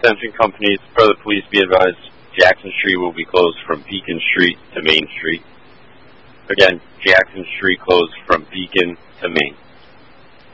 Attention companies, per the police be advised, Jackson Street will be closed from Beacon Street to Main Street. Again, Jackson Street closed from Beacon to Main.